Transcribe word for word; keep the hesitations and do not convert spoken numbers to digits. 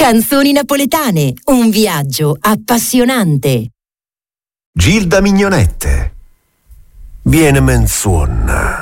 Canzoni napoletane, un viaggio appassionante. Gilda Mignonette. Viene men suona.